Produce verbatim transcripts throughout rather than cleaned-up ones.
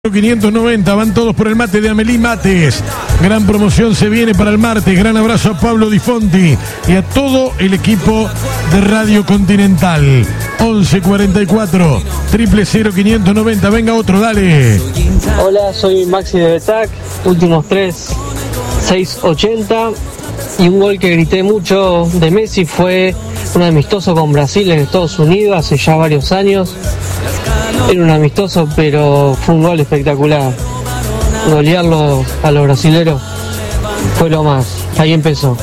quinientos noventa, van todos por el mate de Amelí Mates. Gran promoción se viene para el martes. Gran abrazo a Pablo Di Fonti y a todo el equipo de Radio Continental. once cuarenta y cuatro, triple cero quinientos noventa. Venga otro, dale. Hola, soy Maxi de Betac, últimos tres, seis ochenta. Y un gol que grité mucho de Messi fue un amistoso con Brasil en Estados Unidos hace ya varios años. Era un amistoso, pero fue un gol espectacular. Golearlo a los brasileros fue lo más. Ahí empezó.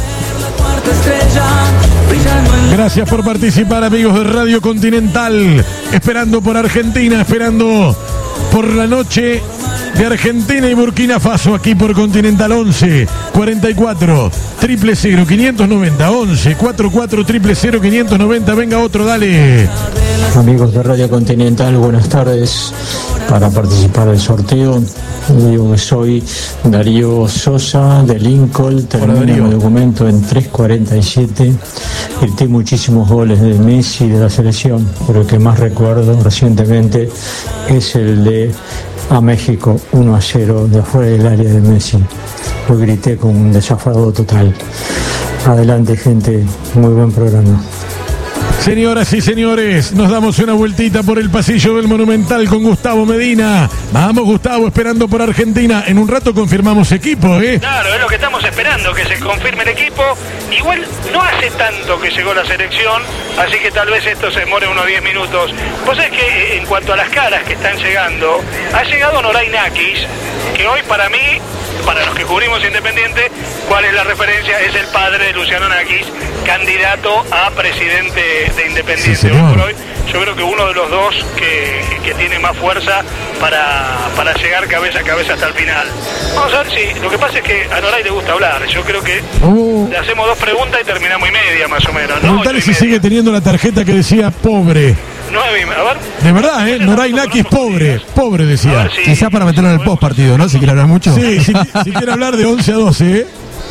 Gracias por participar, amigos de Radio Continental. Esperando por Argentina, esperando por la noche de Argentina y Burkina Faso, aquí por Continental. Once cuarenta y cuatro, triple cero quinientos noventa. Once cuarenta y cuatro, triple cero quinientos noventa. Venga otro, dale. Amigos de Radio Continental, buenas tardes. Para participar del sorteo, digo que soy Darío Sosa de Lincoln. Termino mi documento en tres cuarenta y siete. Grité muchísimos goles de Messi y de la selección, pero el que más recuerdo recientemente es el de a México uno a cero de afuera del área de Messi. Lo grité con un desafuero total. Adelante, gente, muy buen programa. Señoras y señores, nos damos una vueltita por el pasillo del Monumental con Gustavo Medina. Vamos, Gustavo, esperando por Argentina. En un rato confirmamos equipo, ¿eh? Claro, es lo que estamos esperando, que se confirme el equipo. Igual no hace tanto que llegó la selección, así que tal vez esto se demore unos diez minutos. Pues es que en cuanto a las caras que están llegando, ha llegado Noray Nakis, que hoy para mí, para los que cubrimos Independiente, ¿cuál es la referencia? Es el padre de Luciano Nakis, candidato a presidente de Independiente. Sí, hoy por hoy, yo creo que uno de los dos que, que tiene más fuerza para, para llegar cabeza a cabeza hasta el final. Vamos a ver si, lo que pasa es que a Noray le gusta hablar. Yo creo que uh, le hacemos dos preguntas y terminamos y media más o menos, ¿no? Preguntale si sigue teniendo la tarjeta que decía pobre. Nueve, a ver. De verdad, ¿eh? Noray Nakis pobre, pobre decía. Si, Quizás para meterlo en el post partido, ¿no? Si quiere hablar mucho. Sí, si, si quiere hablar de once a doce, ¿eh?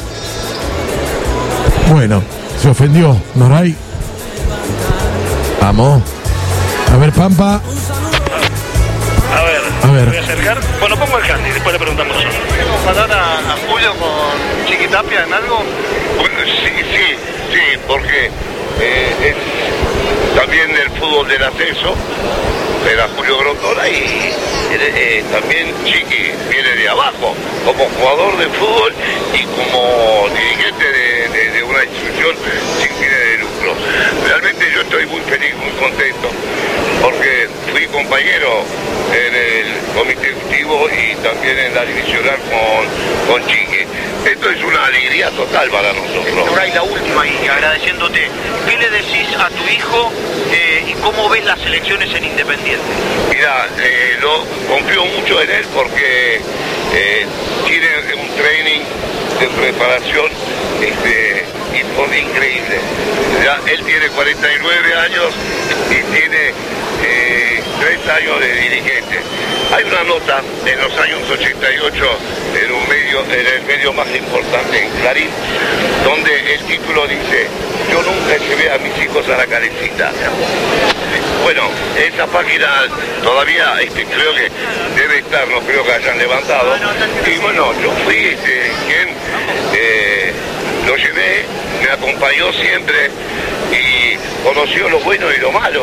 Bueno, se ofendió Noray. Vamos. A ver, Pampa. A ver, a ver. Voy a acercar. Bueno, pongo el handy, después le preguntamos. ¿Podemos matar a, a Julio con Chiquitapia en algo? Bueno, sí, sí, sí, porque eh, es también el fútbol del ascenso, era Julio Grondona, y eh, también Chiqui viene de abajo, como jugador de fútbol y como dirigente de, de, de una institución sin fines de lucro. Realmente yo estoy muy feliz, muy contento, porque fui compañero en el comité ejecutivo y también en la divisional con, con Chiqui. Esto es una alegría total para nosotros. Noray, la última, y agradeciéndote, ¿qué le decís a tu hijo eh, y cómo ves las elecciones en Independiente? Mira, eh, lo, confío mucho en él porque eh, tiene un training de preparación este, increíble. Ya, él tiene cuarenta y nueve años y tiene eh, treinta años de dirigente. Hay una nota en los años ochenta y ocho en un medio, en el medio más importante, en Clarín, donde el título dice: yo nunca llevé a mis hijos a la calecita. Bueno, esa página todavía este, creo que debe estar, no creo que hayan levantado. Y bueno, yo fui este, quien eh, lo llevé, me acompañó siempre y conoció lo bueno y lo malo.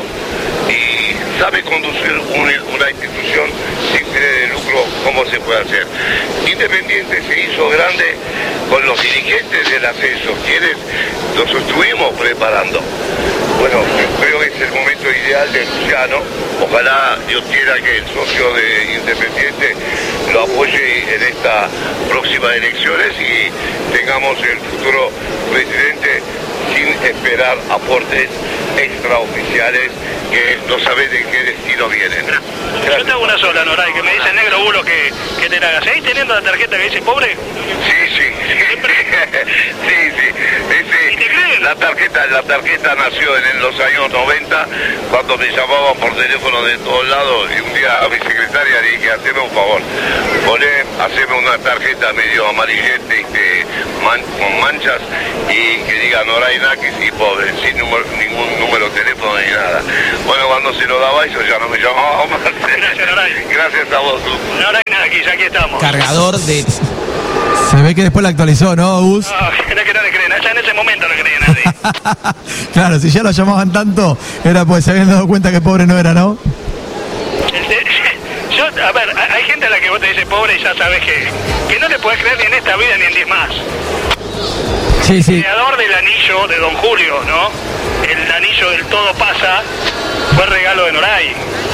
Y sabe conducir un, una institución sin fines de lucro, cómo se puede hacer. Independiente se hizo grande con los dirigentes del ascenso, quienes los estuvimos preparando. Bueno, creo que es el momento ideal de Luciano. Ojalá Dios quiera que el socio de Independiente lo apoye en estas próximas elecciones y tengamos el futuro presidente sin esperar aportes extraoficiales que no sabe de qué destino vienen. Gracias. Yo tengo una sola, Noray, que me dice negro bulo que, que te la hagas. ¿Seguís teniendo la tarjeta que dice pobre? Sí, sí, sí. sí, sí. Ese, la tarjeta, la tarjeta nació en, en los años noventa, cuando me llamaban por teléfono de todos lados, y un día a mi secretaria le dije, haceme un favor, poné, haceme una tarjeta medio amarillente, este, man, con manchas, y que diga Noray Nakis y pobre, sin número, ningún número de teléfono ni nada. Bueno, cuando se lo daba eso ya no me llamaba más. Gracias, Noray. Gracias a vos. Noray Nakis, aquí estamos. Cargador de... Se ve que después la actualizó, ¿no, Gus? No, no es que no le creen, ya en ese momento no cree nadie. Claro, si ya lo llamaban tanto, era pues se habían dado cuenta que pobre no era, ¿no? Yo, a ver, hay gente a la que vos te dices pobre y ya sabes que, que no le podés creer ni en esta vida ni en diez más. Sí, sí. El creador del anillo de Don Julio, ¿no? El anillo del todo pasa, fue regalo de Noray.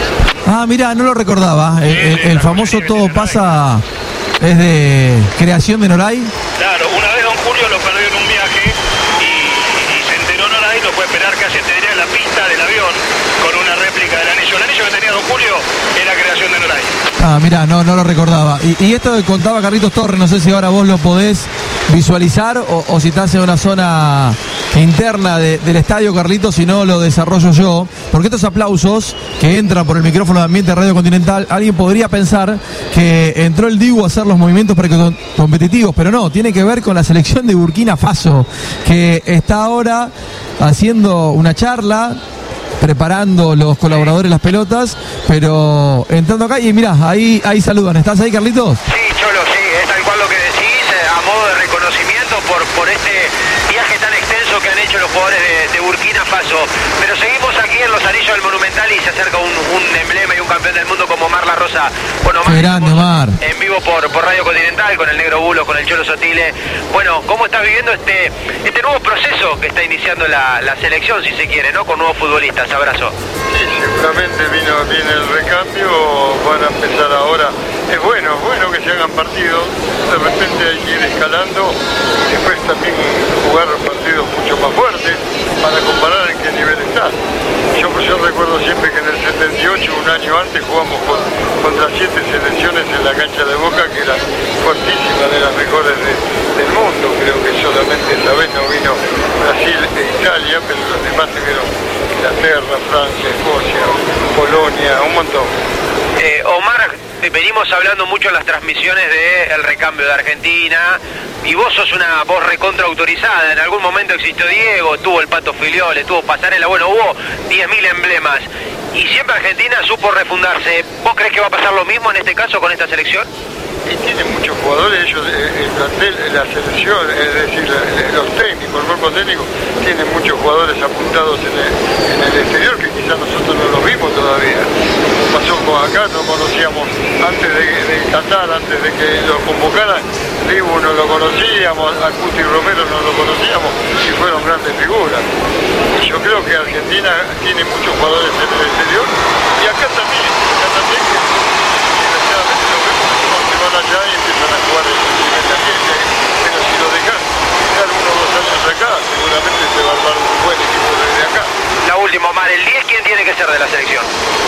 Ah, mira, no lo recordaba. El, el, el famoso todo pasa es de creación de Noray. Claro, una vez Don Julio lo perdió en un viaje y, y se enteró Noray, lo fue a esperar casi te diría en la pista del avión con una réplica del anillo. El anillo que tenía Don Julio era creación de Noray. Ah, mira, no, no lo recordaba. Y, y esto que contaba Carlitos Torres, no sé si ahora vos lo podés visualizar o, o si estás en una zona interna de, del estadio, Carlitos, si no lo desarrollo yo, porque estos aplausos que entran por el micrófono de Ambiente Radio Continental, alguien podría pensar que entró el Dibu a hacer los movimientos competitivos, pero no, tiene que ver con la selección de Burkina Faso, que está ahora haciendo una charla, preparando los colaboradores las pelotas, pero entrando acá y mirá, ahí, ahí saludan. ¿Estás ahí, Carlitos? Sí, Cholo, sí, es tal cual lo que decís, a modo de reconocimiento por, por este viaje tan extenso que han hecho los jugadores de, de Burkina Faso. Pero seguimos aquí en los anillos del Monumental y se acerca un, un emblema y un campeón del mundo como Omar La Rosa. Bueno, Omar, qué grande, Omar. En vivo por, por Radio Continental, con el Negro Bulo, con el Cholo Sotile. Bueno, ¿cómo estás viviendo este, este nuevo proceso que está iniciando la, la selección, si se quiere, ¿no? Con nuevos futbolistas. Abrazo. Sí, seguramente vino bien el recambio, van a empezar ahora. Es bueno, es bueno que se hagan partidos, de repente hay que ir escalando y después también jugar partidos mucho más fuertes para comparar en qué nivel está. Yo, yo recuerdo siempre que en el setenta y ocho, un año antes, jugamos con, contra siete selecciones en la cancha de Boca que eran fuertísimas, de las mejores de, del mundo. Creo que solamente esa vez no vino Brasil e Italia, pero los demás tuvieron Inglaterra, Francia, Escocia, Polonia, un montón. Eh, Omar, venimos hablando mucho en las transmisiones del recambio de Argentina y vos sos una voz recontra autorizada. En algún momento existió Diego, tuvo el Pato Filiol, tuvo Pasarela, bueno, hubo diez mil emblemas y siempre Argentina supo refundarse. ¿Vos crees que va a pasar lo mismo en este caso con esta selección? Y tienen muchos jugadores, ellos, el plantel, la selección, es decir, los técnicos, el cuerpo técnico, tienen muchos jugadores apuntados en el, en el exterior que quizás nosotros no los vimos todavía. Pasó con acá, no conocíamos antes de, de Qatar, antes de que lo convocaran, Dibu no lo conocíamos, a Cuti Romero no lo conocíamos y fueron grandes figuras. Y yo creo que Argentina tiene muchos jugadores en el exterior y acá también, acá también que desgraciadamente lo vemos que van allá y empiezan a jugar en el nivel de ambiente, pero si lo dejan quedar uno o dos años acá, seguramente se va a armar un buen equipo desde acá. La última, Omar, el diez, ¿quién tiene que ser de la selección?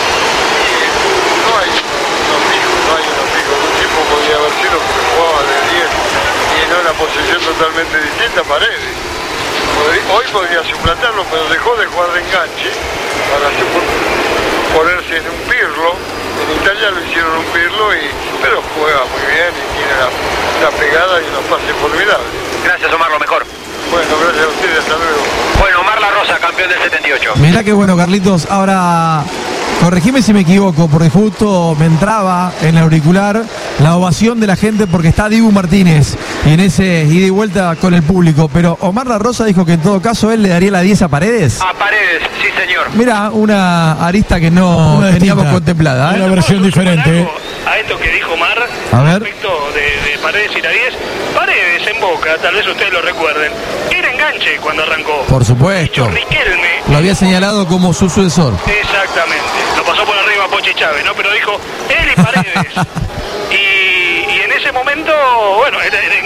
No hay unos fijos, no hay unos fijos. Un tiempo podía haber sido porque jugaba de diez y en una posición totalmente distinta, Paredes. Hoy podría suplantarlo, pero dejó de jugar de enganche para ponerse en un Pirlo. En Italia lo hicieron un Pirlo, y, pero juega muy bien y tiene una, una pegada y unos pases formidables. Gracias, Omar, lo mejor. Bueno, gracias a ustedes, hasta luego. Bueno, Omar La Rosa, campeón del setenta y ocho. Mirá que bueno, Carlitos. Ahora, corregime si me equivoco, porque justo me entraba en el auricular la ovación de la gente porque está Dibu Martínez y en ese ida y vuelta con el público. Pero Omar La Rosa dijo que en todo caso él le daría la diez a Paredes. A Paredes, sí, señor. Mirá, una arista que no Una teníamos distinta. contemplada, ¿eh? Una versión diferente. A esto que dijo Omar, A ver. respecto de, de Paredes y la diez, Paredes en Boca, tal vez ustedes lo recuerden, era enganche cuando arrancó. Por supuesto. Riquelme. Lo había señalado como su sucesor. Exactamente. Lo pasó por arriba Pochi Chávez, ¿no? Pero dijo él y Paredes. y, y en ese momento, bueno, era, era enganche.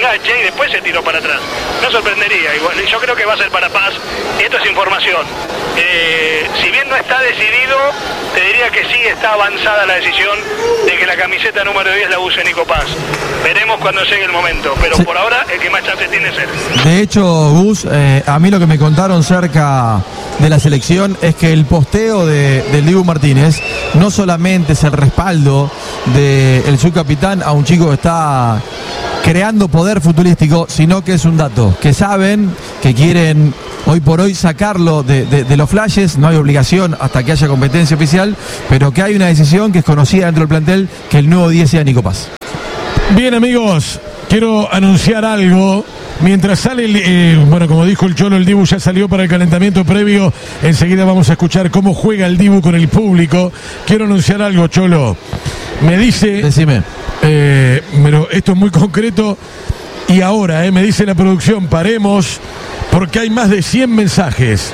enganche y después se tiró para atrás. No sorprendería, igual, yo creo que va a ser para Paz. Esto es información. Eh, si bien no está decidido, te diría que sí está avanzada la decisión de que la camiseta número diez la use Nico Paz. Veremos cuando llegue el momento, pero sí, por ahora el que más chance tiene es él. De hecho, Gus, eh, a mí lo que me contaron cerca de la selección es que el posteo de, del Dibu Martínez no solamente es el respaldo del subcapitán a un chico que está creando poder futbolístico, sino que es un dato, que saben, que quieren hoy por hoy sacarlo de, de, de los flashes, no hay obligación hasta que haya competencia oficial, pero que hay una decisión que es conocida dentro del plantel, que el nuevo diez sea Nico Paz. Bien, amigos, quiero anunciar algo. Mientras sale, el, eh, bueno, como dijo el Cholo, el Dibu ya salió para el calentamiento previo. Enseguida vamos a escuchar cómo juega el Dibu con el público. Quiero anunciar algo, Cholo. Me dice... Decime. Eh, pero esto es muy concreto. Y ahora, eh, me dice la producción, paremos, porque hay más de cien mensajes.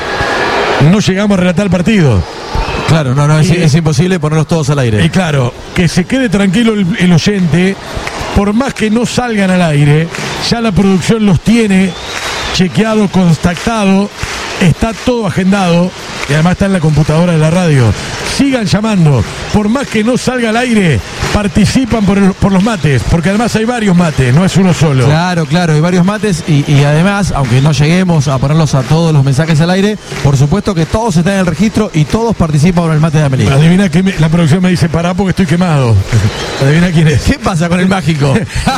No llegamos a relatar el partido. Claro, no, no, es, y, es imposible ponerlos todos al aire. Y claro, que se quede tranquilo el, el oyente. Por más que no salgan al aire, ya la producción los tiene chequeado, contactado, está todo agendado y además está en la computadora de la radio. Sigan llamando, por más que no salga al aire, participan por, el, por los mates, porque además hay varios mates, no es uno solo. Claro, claro, hay varios mates y, y además, aunque no lleguemos a ponerlos a todos los mensajes al aire, por supuesto que todos están en el registro y todos participan por el mate de Amelie. Adivina que me, la producción me dice, pará porque estoy quemado. Adivina quién es. ¿Qué pasa con el mágico?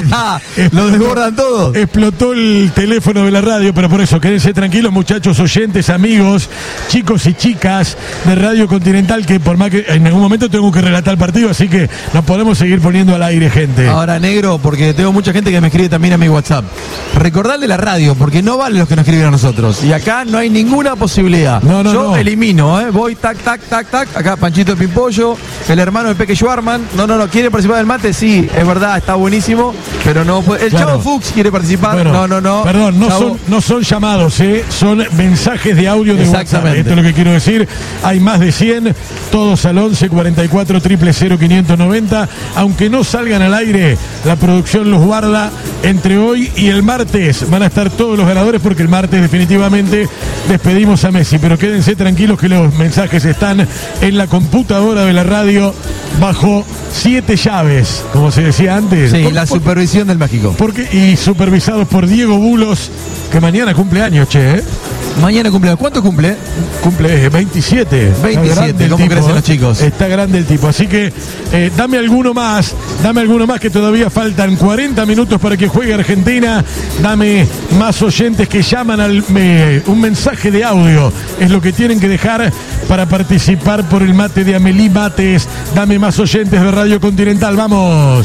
¿Lo desbordan todo? Explotó el teléfono de la radio, pero por eso, quédense tranquilos, muchachos, oyentes, amigos, chicos y chicas de Radio Continental, que por más que en algún momento tengo que relatar el partido, así que nos podemos seguir poniendo al aire, gente. Ahora, negro, porque tengo mucha gente que me escribe también a mi WhatsApp. Recordadle la radio, porque no vale los que nos escriben a nosotros. Y acá no hay ninguna posibilidad. No, no, Yo no. elimino, ¿eh? Voy, tac, tac, tac, tac. Acá Panchito el Pimpollo, el hermano de Peque Schwarman. No, no, no. ¿Quiere participar del mate? Sí, es verdad, está buenísimo. Pero no puede. El claro. Chavo Fuchs quiere participar. Bueno, no, no, no. Perdón, no Chavo... son, no son llamados, ¿eh? Son mensajes de audio de WhatsApp. Esto es lo que quiero decir. Hay más de cien, todos al once cuarenta y cuatro cero cero cero quinientos noventa. Aunque no salgan al aire, la producción los guarda entre hoy y el martes. Van a estar todos los ganadores porque el martes definitivamente despedimos a Messi. Pero quédense tranquilos que los mensajes están en la computadora de la radio bajo siete llaves, como se decía antes. Sí, por, la por, supervisión del mágico. Porque, y supervisados por Diego Bulos, que mañana cumple años, che, ¿eh? Mañana cumple. ¿Cuánto cumple? Cumple veintisiete. veintisiete, ¿cómo tipo, crecen los chicos? Está grande el tipo. Así que eh, dame alguno más, dame alguno más que todavía faltan cuarenta minutos para que juegue Argentina. Dame más oyentes que llaman al me, un mensaje de audio. Es lo que tienen que dejar para participar por el mate de Amelie Mates. Dame más oyentes de Radio Continental. Vamos.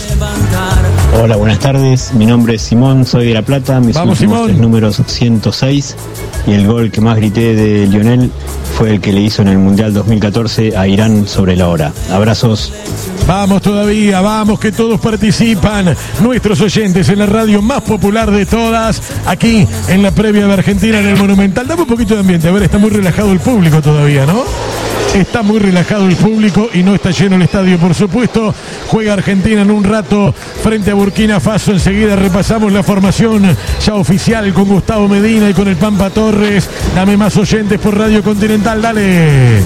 Hola, buenas tardes. Mi nombre es Simón, soy de La Plata. Mis Vamos, últimos Simón. tres números ciento seis. Y el gol que más grité de Lionel fue el que le hizo en el Mundial dos mil catorce a Irán sobre la hora. Abrazos. Vamos todavía, vamos que todos participan. Nuestros oyentes en la radio más popular de todas, aquí en la previa de Argentina en el Monumental. Dame un poquito de ambiente, a ver, está muy relajado el público todavía, ¿no? Está muy relajado el público y no está lleno el estadio, por supuesto. Juega Argentina en un rato frente a Burkina Faso. Enseguida repasamos la formación ya oficial con Gustavo Medina y con el Pampa Torres. Dame más oyentes por Radio Continental, dale.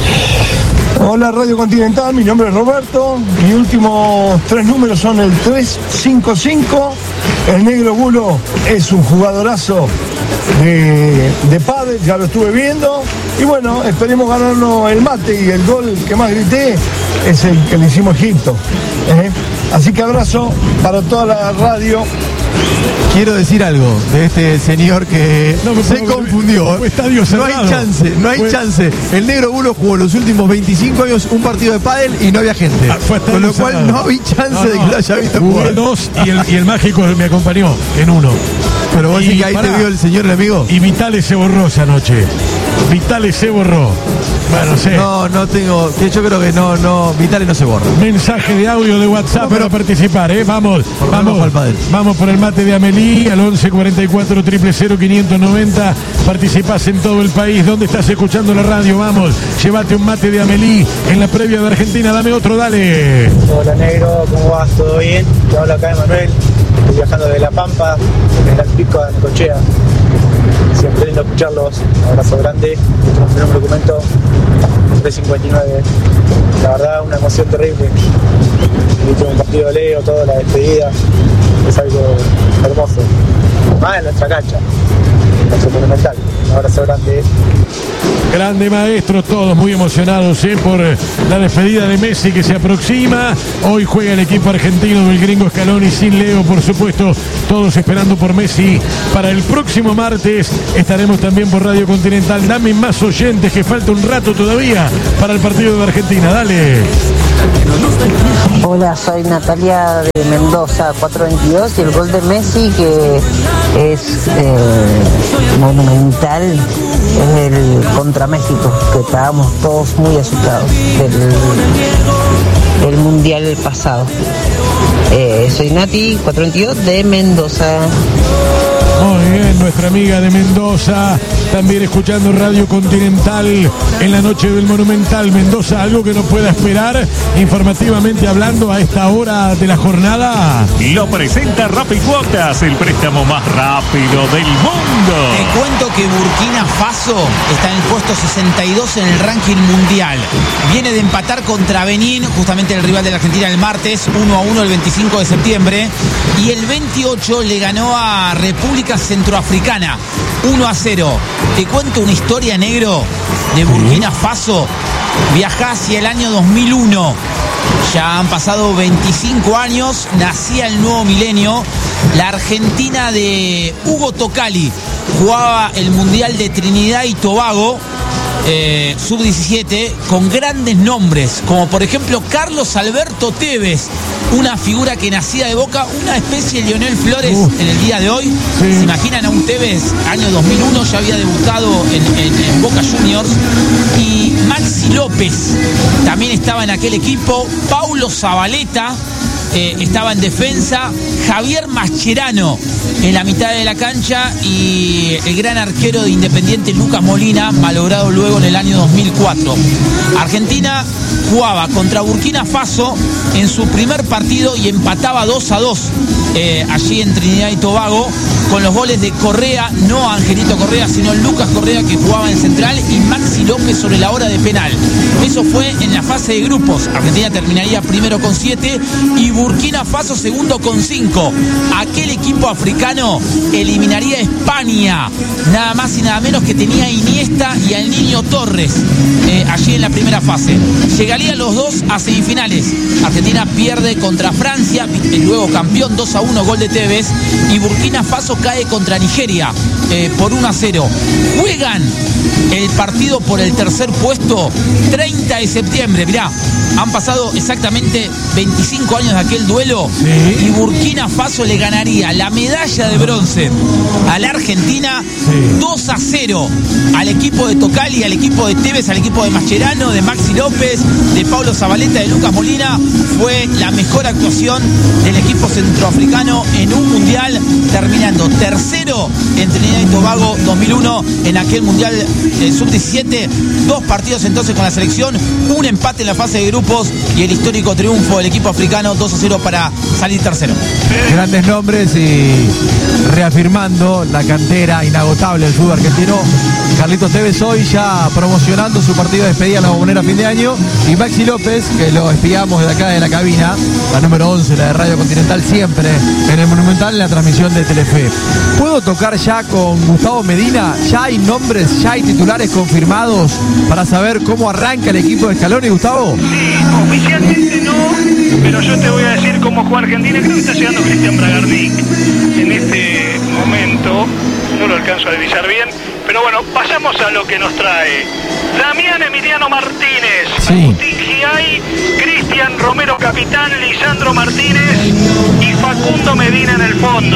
Hola Radio Continental, mi nombre es Roberto. Mis últimos tres números son el tres cinco cinco. El Negro Bulo es un jugadorazo de, de pádel, ya lo estuve viendo. Y bueno, esperemos ganarnos el mate y el gol que más grité es el que le hicimos a Egipto. ¿eh? Así que abrazo para toda la radio. Quiero decir algo de este señor que no, se fue, confundió. Fue estadio no cerrado. hay chance, no hay fue... chance. El Negro Bulo jugó los últimos veinticinco años un partido de pádel y no había gente. Ah, Con lo cual cerrado. No hay chance no, no. de que lo haya visto Jugué jugar. Dos y el, y el mágico me acompañó en uno. Pero vos decís que ahí pará. Te vio el señor, el amigo. Y Vitales se borró esa noche. Vitales se borró. Bueno, sé. No, no tengo. Yo creo que no, no. Vitales no se borra. Mensaje de audio de WhatsApp no, para participar, ¿eh? Vamos, por vamos. Vamos por el mate de Amelie al once cuarenta y cuatro cero cero quinientos noventa. Participás en todo el país. ¿Dónde estás escuchando la radio? Vamos, llévate un mate de Amelie en la previa de Argentina. Dame otro, dale. Hola, negro, ¿cómo vas? ¿Todo bien? Te habla acá Emanuel. Estoy viajando de La Pampa, desde el Pico a Necochea. Siempre lindo escucharlos. Un abrazo grande. Último primer documento, tres cincuenta y nueve. La verdad, una emoción terrible. El último partido de Leo, toda la despedida. Es algo hermoso. Más en nuestra cancha, nuestro Monumental. Un abrazo grande. Grande maestro, todos muy emocionados ¿eh? por la despedida de Messi que se aproxima. Hoy juega el equipo argentino del Gringo Scaloni sin Leo, por supuesto. Todos esperando por Messi para el próximo martes. Estaremos también por Radio Continental. Dame más oyentes, que falta un rato todavía para el partido de Argentina. Dale. Hola, soy Natalia de Mendoza, cuatro veintidós, y el gol de Messi, que es eh, monumental, es el contra México, que estábamos todos muy asustados del, del mundial pasado. Eh, soy Nati, cuatro veintidós, de Mendoza. Muy bien, nuestra amiga de Mendoza, también escuchando Radio Continental en la noche del Monumental. Mendoza, algo que no pueda esperar informativamente hablando a esta hora de la jornada. Lo presenta Rapicuotas, el préstamo más rápido del mundo. Te cuento que Burkina Faso está en el puesto sesenta y dos en el ranking mundial. Viene de empatar contra Benín, justamente el rival de la Argentina, el martes, uno a uno el veinticinco de septiembre. Y el veintiocho le ganó a República Centroafricana, uno a cero. Te cuento una historia, negro, de Burkina Faso. Viajá hacia el año dos mil uno. Ya han pasado veinticinco años, nacía el nuevo milenio. La Argentina de Hugo Tocali jugaba el Mundial de Trinidad y Tobago, eh, sub diecisiete, con grandes nombres, como por ejemplo Carlos Alberto Tevez, una figura que nacía de Boca, una especie de Lionel Flores uh, en el día de hoy. Sí. ¿Se imaginan a un Tevez, año dos mil uno, ya había debutado en, en, en Boca Juniors? Y Maxi López también estaba en aquel equipo. Paulo Zabaleta eh, estaba en defensa. Javier Mascherano en la mitad de la cancha, y el gran arquero de Independiente Lucas Molina, malogrado luego en el año dos mil cuatro. Argentina jugaba contra Burkina Faso en su primer partido y empataba dos a dos eh, allí en Trinidad y Tobago, con los goles de Correa, no Angelito Correa, sino Lucas Correa, que jugaba en central, y Maxi López sobre la hora de penal. Eso fue en la fase de grupos. Argentina terminaría primero con siete y Burkina Faso segundo con cinco. Aquel equipo africano eliminaría a España, nada más y nada menos, que tenía a Iniesta y al Niño Torres eh, allí en la primera fase. Llegarían los dos a semifinales. Argentina pierde contra Francia, el luego campeón, dos a uno, gol de Tevez, y Burkina Faso cae contra Nigeria eh, por uno a cero. Juegan el partido por el tercer puesto treinta de septiembre. Mirá, han pasado exactamente veinticinco años de aquel duelo, sí, y Burkina Faso le ganaría la medalla de bronce a la Argentina, sí, dos a cero al equipo de Tocali, al equipo de Tevez, al equipo de Mascherano, de Maxi López, de Paulo Zabaleta, de Lucas Molina. Fue la mejor actuación del equipo centroafricano en un mundial, terminando tercero en Trinidad y Tobago dos mil uno en aquel mundial eh, sub diecisiete. Dos partidos entonces con la selección, un empate en la fase de grupos y el histórico triunfo del equipo africano, dos a cero para salir tercero. Grandes nombres y reafirmando la cantera inagotable del fútbol argentino. Carlitos Tevez hoy ya promocionando su partido de despedida en la Bombonera a fin de año, y Maxi López, que lo espiamos desde acá de la cabina, la número once, la de Radio Continental, siempre en el Monumental, en la transmisión de Telefe. ¿Puedo tocar ya con Gustavo Medina? ¿Ya hay nombres, ya hay titulares confirmados para saber cómo arranca el equipo de Scaloni, Gustavo? Sí, oficialmente no, pero yo te voy a decir cómo juega Argentina. Creo que está llegando Cristian Bragarnik en este momento, no lo alcanzo a divisar bien, pero bueno, pasamos a lo que nos trae Damián Emiliano Martínez, sí, Agustín Giay, Cristian Romero capitán, Lisandro Martínez y Facundo Medina en el fondo,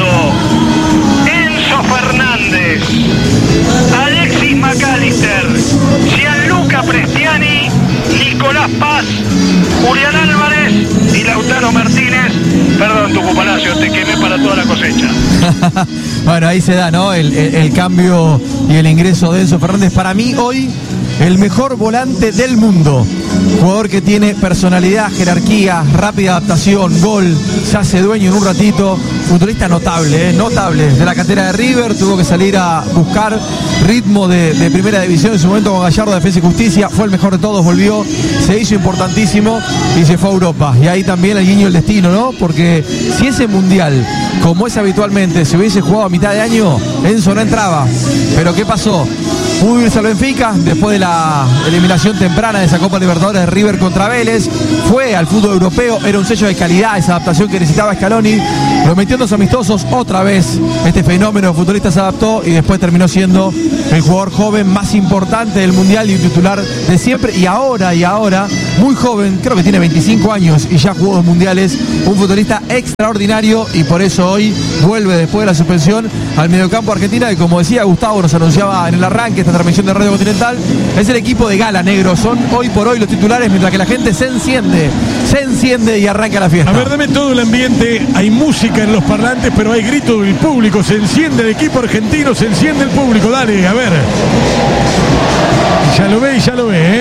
Enzo Fernández, Alexis McAllister, Gianluca Prestiani, Nicolás Paz, Julián Álvarez y Lautaro Martínez. Perdón, Tucu Palacio, te quemé para toda la cosecha. Bueno, ahí se da, ¿no? El, el, el cambio y el ingreso de Enzo Fernández. Para mí hoy el mejor volante del mundo. jugador que tiene personalidad, jerarquía, rápida adaptación, gol, se hace dueño en un ratito, futbolista notable, ¿eh? notable, de la cantera de River, tuvo que salir a buscar ritmo de, de primera división en su momento con Gallardo, Defensa y Justicia, fue el mejor de todos, volvió, se hizo importantísimo y se fue a Europa. Y ahí también el guiño del destino, ¿no? Porque si ese mundial, como es habitualmente, se hubiese jugado a mitad de año, Enzo no entraba. Pero ¿qué pasó? Pudo irse al Benfica después de la eliminación temprana de esa Copa Libertadores de River contra Vélez, fue al fútbol europeo, era un sello de calidad, esa adaptación que necesitaba Scaloni, lo metió en dos amistosos, otra vez este fenómeno futbolista se adaptó y después terminó siendo el jugador joven más importante del mundial y un titular de siempre, y ahora, y ahora, muy joven, creo que tiene veinticinco años y ya jugó dos mundiales, un futbolista extraordinario y por eso hoy vuelve después de la suspensión al mediocampo Argentina, y como decía Gustavo, nos anunciaba en el arranque esta transmisión de Radio Continental, es el equipo de gala, negro, son hoy por hoy los titulares, mientras que la gente se enciende, se enciende y arranca la fiesta. A ver, dame todo el ambiente, hay música en los parlantes, pero hay grito del público, se enciende el equipo argentino, se enciende el público, dale, a ver. Ya lo ve y ya lo ve, ¿eh?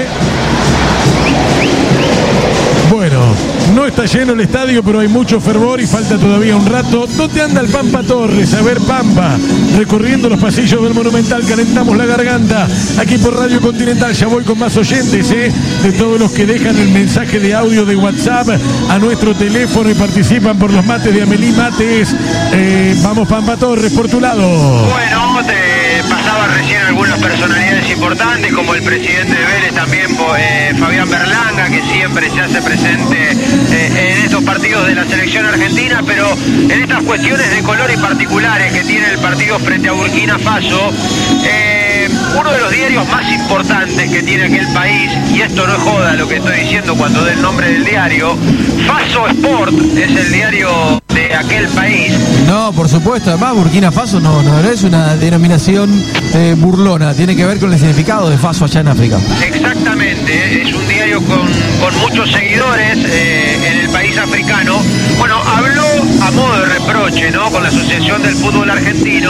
Bueno, no está lleno el estadio, pero hay mucho fervor y falta todavía un rato. ¿Dónde anda el Pampa Torres? A ver, Pampa, recorriendo los pasillos del Monumental, calentamos la garganta. Aquí por Radio Continental, ya voy con más oyentes, ¿eh? De todos los que dejan el mensaje de audio de WhatsApp a nuestro teléfono y participan por los mates de Amelí Mates. Eh, vamos, Pampa Torres, por tu lado. Bueno, te pasaba recién algunas personalidades importantes, como el presidente de Vélez también, eh, Fabián Berlanga, que siempre se hace presente eh, en estos partidos de la selección argentina, pero en estas cuestiones de color y particulares que tiene el partido frente a Burkina Faso, eh, uno de los diarios más importantes que tiene aquel país, y esto no es joda lo que estoy diciendo cuando dé el nombre del diario, Faso Sport, es el diario de aquel país. No, por supuesto, además Burkina Faso no, no es una denominación eh, burlona, tiene que ver con el significado de Faso allá en África. Exactamente, es un diario con, con muchos seguidores eh, en el país africano. Bueno, habló a modo de reproche, ¿no?, con la Asociación del Fútbol Argentino,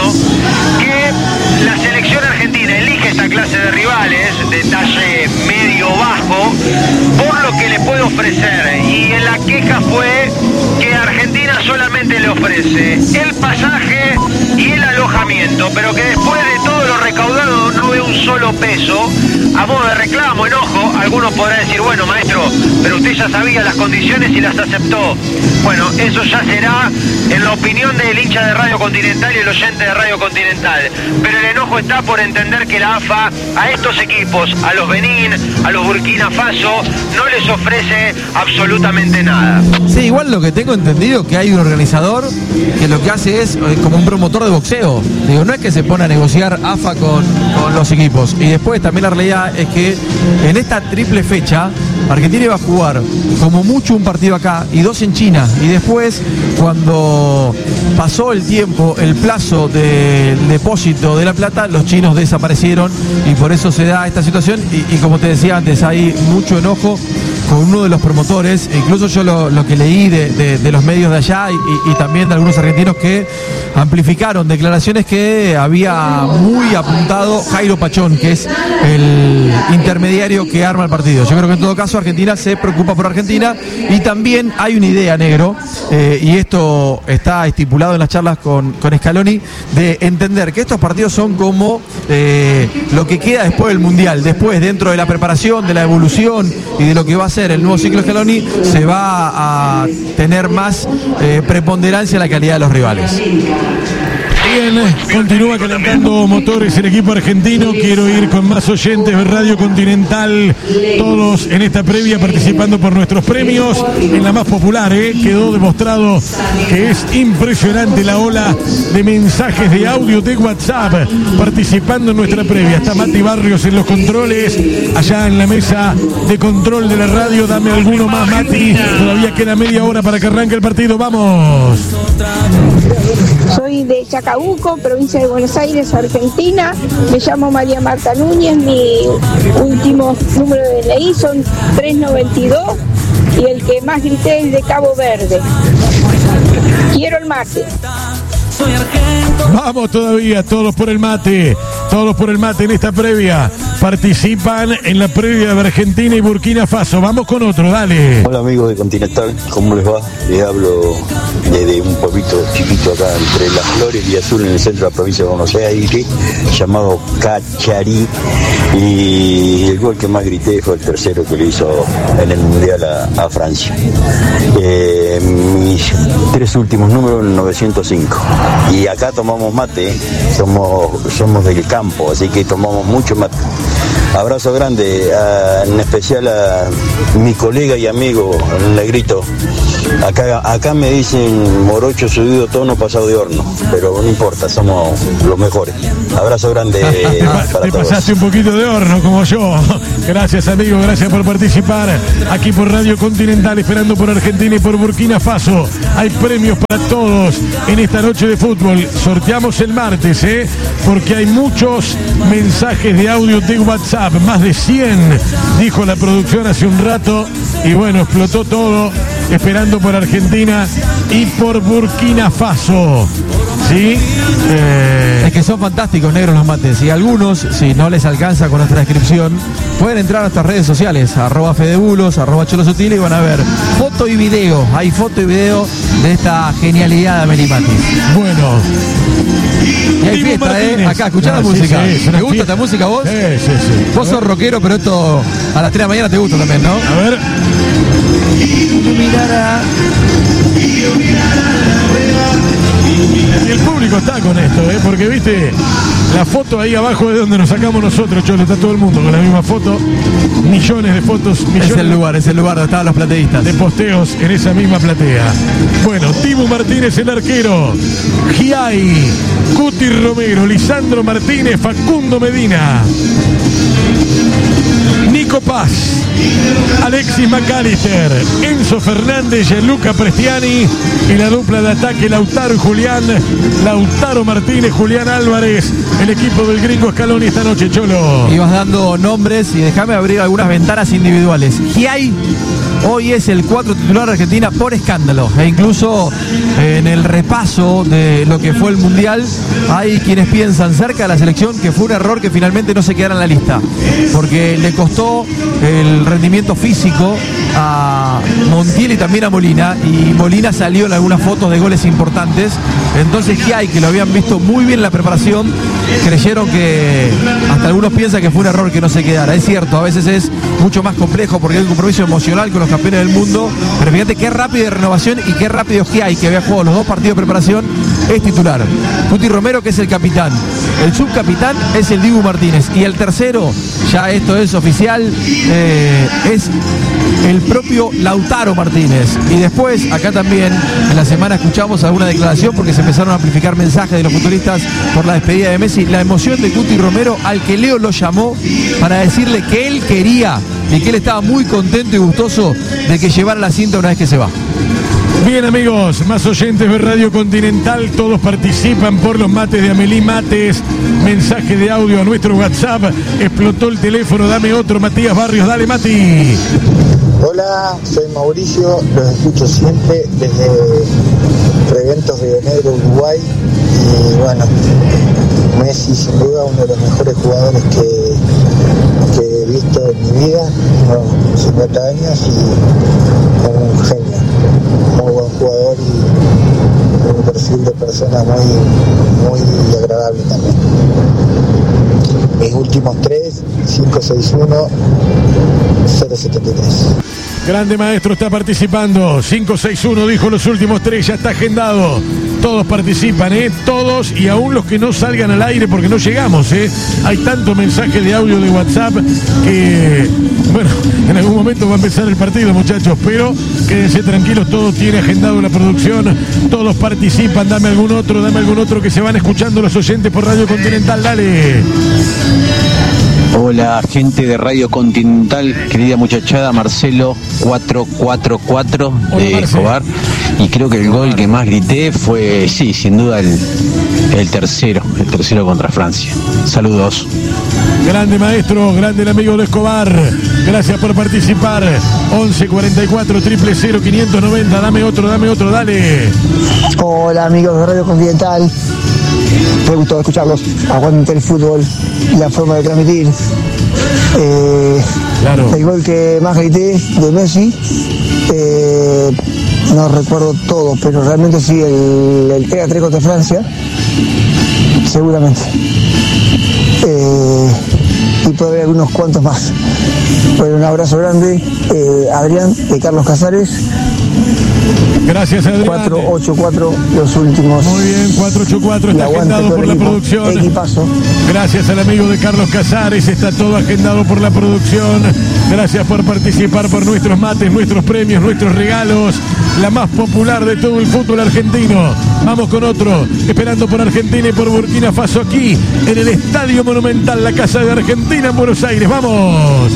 que la selección argentina elige esta clase de rivales de talle medio-bajo por lo que le puede ofrecer, y en la queja fue que Argentina solamente le ofrece el pasaje y el alojamiento, pero que después de todo lo recaudado no ve un solo peso. A modo de reclamo, enojo, algunos podrán decir, bueno, maestro, pero usted ya sabía las condiciones y las aceptó. Bueno, eso ya será en la opinión del hincha de Radio Continental y el oyente de Radio Continental, pero el enojo está por entender que la A F A a estos equipos, a los Benín, a los Burkina Faso, no les ofrece absolutamente nada. Sí, igual lo que tengo entendido que hay un organizador que lo que hace es eh, como un promotor de boxeo. Digo, no es que se pone a negociar A F A con, con los equipos. Y después también la realidad es que en esta triple fecha Argentina iba a jugar como mucho un partido acá y dos en China, y después cuando pasó el tiempo, el plazo del depósito de la plata, los chinos desaparecieron y por eso se da esta situación y, y como te decía antes, hay mucho enojo con uno de los promotores, incluso yo lo, lo que leí de, de, de los medios de allá y, y, y también de algunos argentinos que amplificaron declaraciones que había muy apuntado Jairo Pachón, que es el intermediario que arma el partido. Yo creo que en todo caso Argentina se preocupa por Argentina y también hay una idea, negro, eh, y esto está estipulado en las charlas con, con Scaloni, de entender que estos partidos son como eh, lo que queda después del Mundial, después dentro de la preparación, de la evolución y de lo que va a ser el nuevo ciclo Scaloni, se va a tener más eh, preponderancia en la calidad de los rivales. Bien, continúa calentando motores el equipo argentino. Quiero ir con más oyentes de Radio Continental, todos en esta previa participando por nuestros premios. En la más popular, ¿eh? Quedó demostrado que es impresionante la ola de mensajes de audio de WhatsApp participando en nuestra previa. Está Mati Barrios en los controles, allá en la mesa de control de la radio. Dame alguno más, Mati. Todavía queda media hora para que arranque el partido. Vamos. Soy de Chacabuco, provincia de Buenos Aires, Argentina. Me llamo María Marta Núñez, mi último número de D N I son tres noventa y dos y el que más grité es de Cabo Verde. Quiero el mate. Vamos todavía, todos por el mate. Todos por el mate en esta previa. Participan en la previa de Argentina y Burkina Faso. Vamos con otro, dale. Hola amigos de Continental, ¿cómo les va? Les hablo desde un pueblito chiquito acá entre Las Flores y Azul en el centro de la provincia de Buenos Aires, llamado Cacharí. Y el gol que más grité fue el tercero que le hizo en el Mundial a, a Francia. Eh, mis tres últimos números, el novecientos cinco. Y acá tomamos mate, ¿eh? somos, somos del campo, así que tomamos mucho mate. Abrazo grande, a, en especial a mi colega y amigo, el Negrito. Acá, acá me dicen morocho subido tono pasado de horno, pero no importa, somos los mejores. Abrazo grande para Te todos. pasaste un poquito de horno como yo. Gracias amigo, gracias por participar aquí por Radio Continental, esperando por Argentina y por Burkina Faso. Hay premios para todos en esta noche de fútbol. Sorteamos el martes, ¿eh? Porque hay muchos mensajes de audio de WhatsApp, más de cien, dijo la producción hace un rato, y bueno, explotó todo, esperando por Argentina y por Burkina Faso. ¿Sí? Eh... Es que son fantásticos, negros, los mates. Y algunos, si no les alcanza con nuestra descripción, pueden entrar a nuestras redes sociales, arroba fedebulos, arroba cholosutil, y van a ver foto y video. Hay foto y video de esta genialidad de Amelimatis. Bueno. Y hay fiesta, Martínez. ¿eh? Acá, escuchá Ah, la sí, música. sí, es una ¿Te gusta fiesta. esta música vos? Sí, sí, sí. Vos sos rockero, pero esto a las tres de la mañana te gusta también, ¿no? A ver. Y el público está con esto, ¿eh? Porque viste, la foto ahí abajo de donde nos sacamos nosotros, Cholo, está todo el mundo con la misma foto. Millones de fotos, millones Es el lugar, es el lugar donde estaban los plateístas. de posteos en esa misma platea. Bueno, Tibu Martínez, el arquero. Giai, Cuti Romero, Lisandro Martínez, Facundo Medina. Nico Paz, Alexis McAllister, Enzo Fernández, Gianluca Prestiani, y la dupla de ataque Lautaro y Julián, Lautaro Martínez, Julián Álvarez, el equipo del gringo Scaloni esta noche, Cholo. Ibas dando nombres y déjame abrir algunas ventanas individuales. Giai hoy es el cuatro titular de Argentina por escándalo, e incluso eh, en el repaso de lo que fue el Mundial hay quienes piensan cerca de la selección que fue un error que finalmente no se quedara en la lista, porque le costó el rendimiento físico a Montiel y también a Molina, y Molina salió en algunas fotos de goles importantes. Entonces Giai, que lo habían visto muy bien en la preparación, creyeron que, hasta algunos piensan que fue un error que no se quedara. Es cierto, a veces es mucho más complejo porque hay un compromiso emocional con los campeones del mundo, pero fíjate qué rápido de renovación y qué rápido Giai, que había jugado los dos partidos de preparación, es titular. Cuti Romero, que es el capitán. El subcapitán es el Dibu Martínez, y el tercero, ya esto es oficial, eh, es el propio Lautaro Martínez. Y después, acá también, en la semana escuchamos alguna declaración porque se empezaron a amplificar mensajes de los futbolistas por la despedida de Messi. La emoción de Cuti Romero, al que Leo lo llamó para decirle que él quería y que él estaba muy contento y gustoso de que llevara la cinta una vez que se va. Bien amigos, más oyentes de Radio Continental, todos participan por los mates de Amelí Mates. Mensaje de audio a nuestro WhatsApp. Explotó el teléfono, dame otro, Matías Barrios, dale Mati. Hola, soy Mauricio, los escucho siempre desde Reventos Río Negro, Uruguay. Y bueno, Messi sin duda uno de los mejores jugadores que, que he visto en mi vida, unos cincuenta años, y un genio, muy buen jugador y un perfil de persona muy, muy agradable también. Mis últimos tres, cinco seis uno cero setenta y tres. Grande maestro, está participando. cinco seis uno dijo los últimos tres, ya está agendado. Todos participan, ¿eh? Todos, y aún los que no salgan al aire porque no llegamos, ¿eh? Hay tanto mensaje de audio de WhatsApp que, bueno, en algún momento va a empezar el partido, muchachos, pero quédense tranquilos, todo tiene agendado la producción, todos participan. Dame algún otro, dame algún otro, que se van escuchando los oyentes por Radio Continental, dale. Hola, gente de Radio Continental, querida muchachada, Marcelo cuatro cuatro cuatro de Escobar, y creo que el gol que más grité fue, sí, sin duda el, el tercero, el tercero contra Francia. Saludos. Grande maestro, grande el amigo de Escobar, gracias por participar. Once cuarenta y cuatro, triple cero, quinientos noventa, dame otro, dame otro, dale. Hola amigos de Radio Continental, Me gustó escucharlos, aguante el fútbol, la forma de transmitir. Eh, claro. El gol que más grité de Messi, eh, no recuerdo todo, pero realmente sí, el, el tres a tres contra Francia, seguramente. Eh, y puede haber algunos cuantos más. Bueno, un abrazo grande, eh, Adrián, de Carlos Casares. Gracias, Adrián. cuatro ocho cuatro, los últimos. Muy bien, cuatro ocho cuatro está agendado por la producción. Equipazo. Gracias al amigo de Carlos Casares, está todo agendado por la producción. Gracias por participar, por nuestros mates, nuestros premios, nuestros regalos. La más popular de todo el fútbol argentino. Vamos con otro, esperando por Argentina y por Burkina Faso aquí, en el Estadio Monumental, la Casa de Argentina en Buenos Aires. ¡Vamos!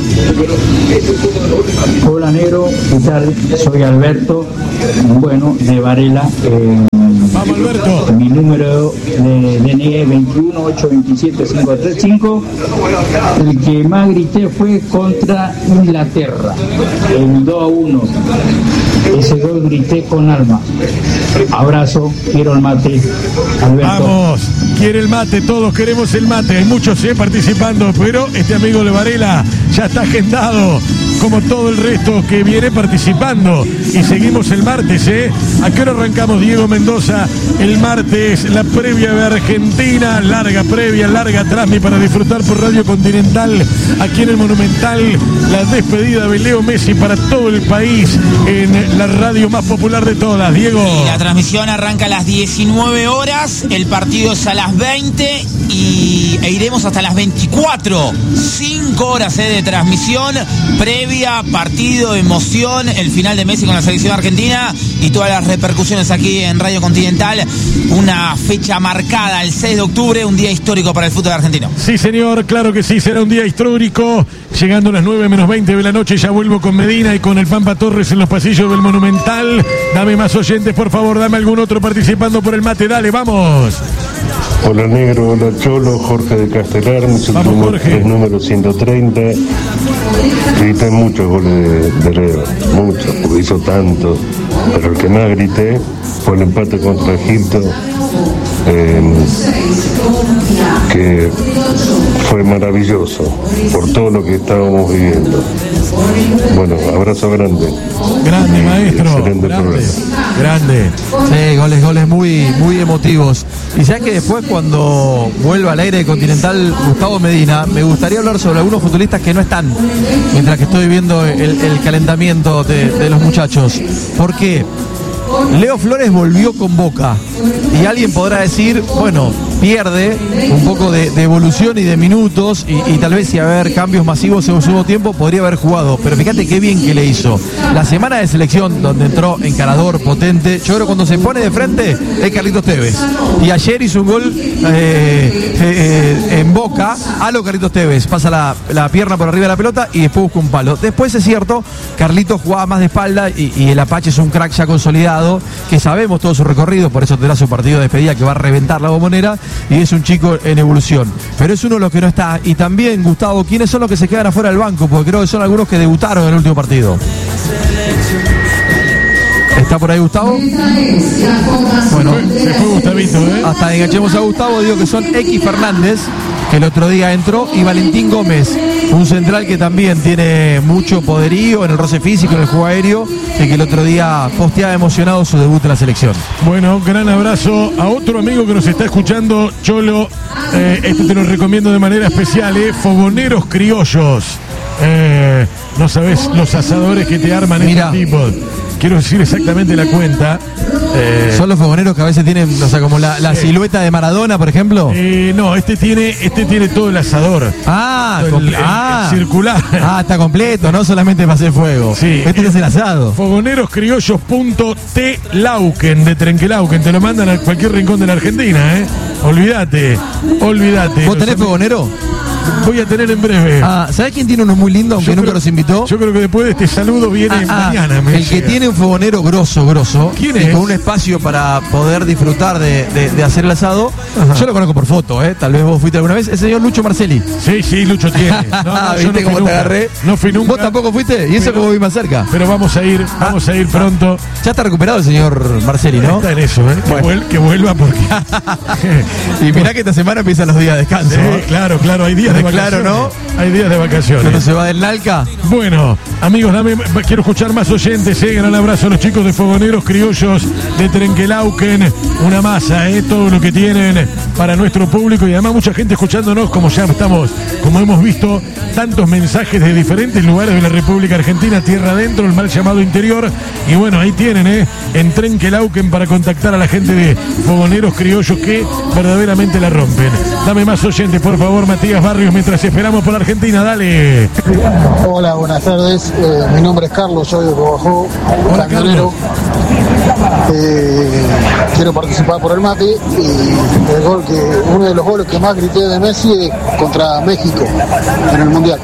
Hola, negro, ¿qué tal? Soy Alberto, bueno, de Varela. Eh, Vamos, Alberto. Mi número de D N I es veintiuno ocho veintisiete cinco tres cinco. El que más grité fue contra Inglaterra, el dos a uno. Ese gol grité con alma. Abrazo, quiero el mate. Alberto. Vamos, quiere el mate, todos queremos el mate. Hay muchos eh, participando, pero este amigo de Varela ya está agendado, como todo el resto que viene participando. Y seguimos el martes, ¿eh? ¿A qué hora arrancamos, Diego Mendoza? El martes, la previa de Argentina, larga previa, larga transmi para disfrutar por Radio Continental, aquí en el Monumental, la despedida de Leo Messi para todo el país, en la radio más popular de todas, Diego. Y la transmisión arranca a las diecinueve horas, el partido es a las veinte y e iremos hasta las veinticuatro. cinco horas eh, de transmisión, previa, partido, emoción, el final de Messi con la selección argentina y todas las repercusiones aquí en Radio Continental. Una fecha marcada, el seis de octubre, un día histórico para el fútbol argentino. Sí, señor, claro que sí, será un día histórico. Llegando a las nueve menos veinte de la noche, ya vuelvo con Medina y con el Pampa Torres en los pasillos del Monumental. Dame más oyentes, por favor, dame algún otro participando por el mate, dale, vamos. Hola, negro, hola, Cholo, Jorge de Castelar, mi es número ciento treinta. Grité muchos goles de, de Leo, muchos, porque hizo tanto, pero el que más grité fue el empate contra Egipto, eh, que fue maravilloso por todo lo que estábamos viviendo. Bueno, abrazo grande. Grande, maestro. Excelente grande, programa. Grande. Sí, goles, goles muy, muy emotivos. Y sabes que después, cuando vuelva al aire de Continental Gustavo Medina, me gustaría hablar sobre algunos futbolistas que no están, mientras que estoy viendo el, el calentamiento de, de los muchachos. ¿Por qué? Leo Flores volvió con Boca y alguien podrá decir, bueno, pierde un poco de, de evolución y de minutos y, y tal vez si haber cambios masivos en un segundo tiempo podría haber jugado, pero fíjate qué bien que le hizo. La semana de selección donde entró encarador, potente, yo creo que cuando se pone de frente es Carlitos Tevez y ayer hizo un gol eh, eh, eh, en Boca a lo Carlitos Tevez, pasa la, la pierna por arriba de la pelota y después busca un palo. Después es cierto, Carlitos jugaba más de espalda y, y el Apache es un crack ya consolidado, que sabemos todo su recorrido, por eso tendrá su partido de despedida que va a reventar la Bombonera y es un chico en evolución, pero es uno de los que no está. Y también, Gustavo, ¿quiénes son los que se quedan afuera del banco? Porque creo que son algunos que debutaron en el último partido. ¿Está por ahí Gustavo? Bueno, se fue Gustavito, ¿eh? Hasta enganchemos a Gustavo, digo que son X Fernández, que el otro día entró, y Valentín Gómez, un central que también tiene mucho poderío en el roce físico, en el juego aéreo, y que el otro día posteaba emocionado su debut en la selección. Bueno, gran abrazo a otro amigo que nos está escuchando, Cholo, eh, este te lo recomiendo de manera especial, ¿eh? Fogoneros Criollos. Eh, no sabes los asadores que te arman estos tipos. Quiero decir exactamente la cuenta. Eh, ¿Son los fogoneros que a veces tienen, o sea, como la, la sí. silueta de Maradona, por ejemplo? Eh, no, este tiene, este tiene todo el asador. Ah, el, el, ah, el circular. Ah, está completo, no solamente para hacer fuego. Sí. Este es el asado. Fogoneroscriollos.telauquen de Trenquelauquen. Te lo mandan a cualquier rincón de la Argentina, ¿eh? Olvídate, olvídate. ¿Vos tenés fogonero? voy a tener en breve. Ah, ¿sabés quién tiene uno muy lindo, aunque Yo nunca creo- los invitó? Yo creo que después de este saludo viene Ah, ah, mañana. me el que llega. tiene un fogonero grosso, grosso. ¿Quién y es? con un espacio para poder disfrutar de, de- de hacer el asado. Ajá. Yo lo conozco por foto, ¿eh? Tal vez vos fuiste alguna vez. El señor Lucho Marceli. Sí, sí, Lucho tiene. No, no, yo ¿Viste no fui cómo te nunca. agarré? No fui nunca. ¿Vos tampoco fuiste? Y eso Pero- como vi más cerca. Pero vamos a ir, vamos a ir pronto. Ya está recuperado el señor Marceli, ¿no? Está en eso, ¿eh? Que, Bueno. vuel- que vuelva porque. Y mirá que esta semana empiezan los días de descanso. Sí, ¿eh? claro, claro, hay días de Claro, vacaciones. ¿no? Hay días de vacaciones. Cuando se va del Nalca. Bueno, amigos, dame, quiero escuchar más oyentes, ¿eh? Gran abrazo a los chicos de Fogoneros Criollos de Trenquelauquen. Una masa, ¿eh? Todo lo que tienen para nuestro público y además mucha gente escuchándonos, como ya estamos, como hemos visto, tantos mensajes de diferentes lugares de la República Argentina, tierra adentro, el mal llamado interior. Y bueno, ahí tienen, ¿eh? En Trenquelauquen para contactar a la gente de Fogoneros Criollos que verdaderamente la rompen. Dame más oyentes, por favor, Matías Barrios, mientras esperamos por Argentina, dale. Hola, buenas tardes. Eh, mi nombre es Carlos, soy de Cobajó, Hola, camionero. Eh, quiero participar por el mate y el gol que, uno de los goles que más grité de Messi es contra México en el Mundial.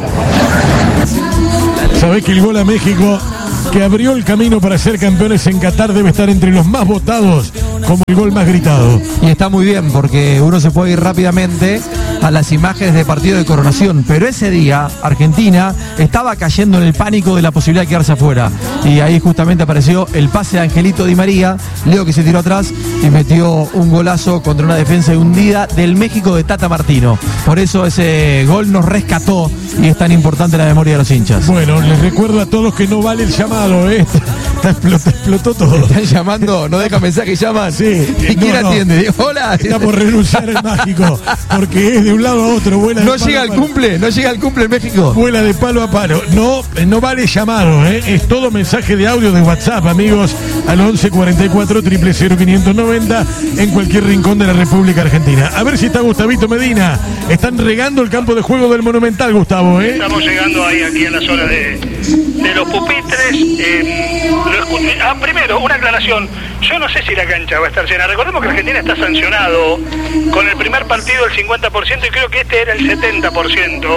Sabés que el gol a México, que abrió el camino para ser campeones en Qatar, debe estar entre los más votados como el gol más gritado. Y está muy bien porque uno se puede ir rápidamente a las imágenes de partido de coronación, pero ese día Argentina estaba cayendo en el pánico de la posibilidad de quedarse afuera y ahí justamente apareció el pase de Angelito Di María, Leo que se tiró atrás y metió un golazo contra una defensa hundida del México de Tata Martino. Por eso ese gol nos rescató y es tan importante en la memoria de los hinchas. Bueno, les recuerdo a todos que no vale el llamado, ¿eh? Está explotó, explotó todo. Están llamando, no deja mensaje, llaman. Sí. ¿Y No, quién no. atiende? Digo, hola. Está por renunciar el mágico, porque es de un lado a otro, vuela de No palo llega a al palo. cumple, no llega al cumple en México. Vuela de palo a palo. No, no vale llamado, ¿eh? Es todo mensaje de audio de WhatsApp, amigos, al once cuarenta y cuatro, cero cero cero, quinientos noventa en cualquier rincón de la República Argentina. A ver si está Gustavito Medina. Están regando el campo de juego del Monumental, Gustavo, ¿eh? Estamos llegando ahí aquí a la zona de, de los pupitres. Eh, lo escuché- ah, primero, una aclaración. Yo no sé si la cancha va a estar llena. Recordemos que Argentina está sancionado con el primer partido el cincuenta por ciento y creo que este era el setenta por ciento